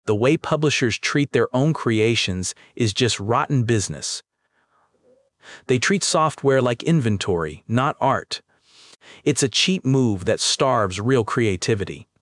The way publishers treat their own creations is just rotten business. They treat software like inventory, not art. It's a cheap move that starves real creativity.